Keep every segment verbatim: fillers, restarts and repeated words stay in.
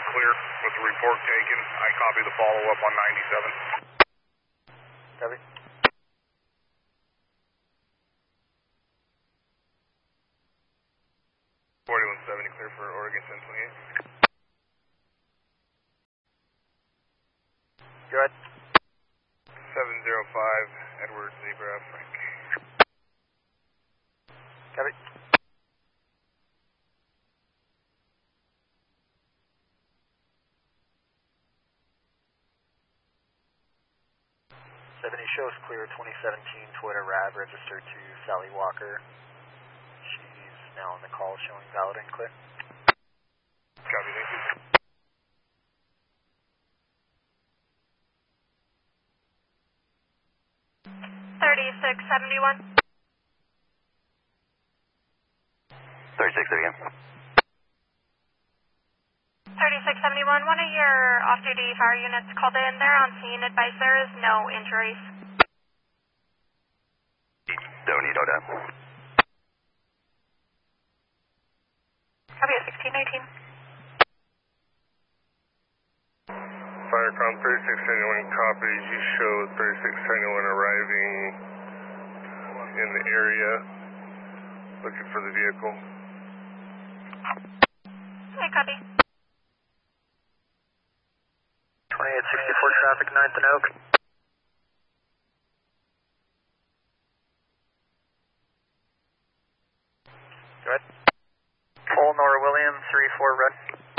clear with the report taken. I copy the follow-up on ninety-seven. Copy. forty-one seventy, clear for Oregon ten twenty-eight. Go ahead. seven zero five, Edward Zebra, Frank. Copy. seventy shows clear, twenty seventeen Toyota RAV registered to Sally Walker. She's now on the call showing valid and clear. Copy, thank you. thirty-six seventy-one. thirty-six again. thirty-six seventy-one, one of your off-duty fire units called in. They're on scene. Advice there is no injuries. Don't need O D A. Copy at sixteen nineteen. Firecom thirty-six seventy-one copies. You show thirty-six seventy-one arriving in the area, looking for the vehicle. Okay, copy. twenty-eight sixty-four traffic, ninth and Oak. Go ahead. Full Nora Williams, three four red.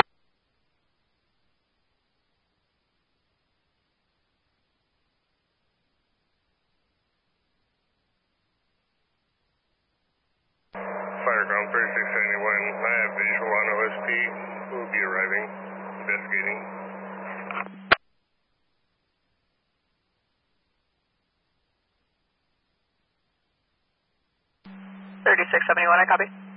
Firecom thirty-six seventy-one, I have visual on O S P. Who will be arriving, investigating. thirty-six seventy-one, I copy.